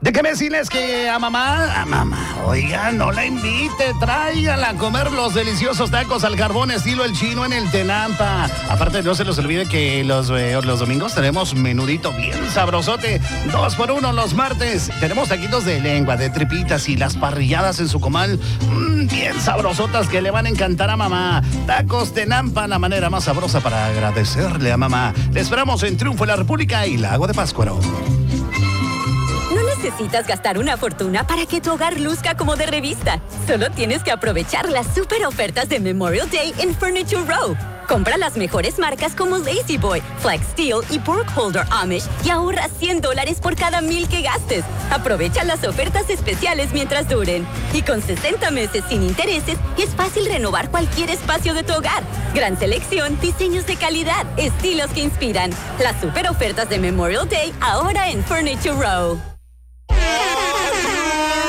Déjeme decirles que a mamá, oiga, no la invite, tráigala a comer los deliciosos tacos al carbón estilo el chino en el Tenampa. Aparte, no se les olvide que los domingos tenemos menudito bien sabrosote, 2x1 los martes. Tenemos taquitos de lengua, de tripitas y las parrilladas en su comal, bien sabrosotas que le van a encantar a mamá. Tacos Tenampa, la manera más sabrosa para agradecerle a mamá. Le esperamos en Triunfo de la República y Lago de Pátzcuaro. No necesitas gastar una fortuna para que tu hogar luzca como de revista. Solo tienes que aprovechar las super ofertas de Memorial Day en Furniture Row. Compra las mejores marcas como Lazy Boy, Flex Steel y Burkholder Amish y ahorra $100 por cada 1,000 que gastes. Aprovecha las ofertas especiales mientras duren. Y con 60 meses sin intereses, es fácil renovar cualquier espacio de tu hogar. Gran selección, diseños de calidad, estilos que inspiran. Las super ofertas de Memorial Day ahora en Furniture Row.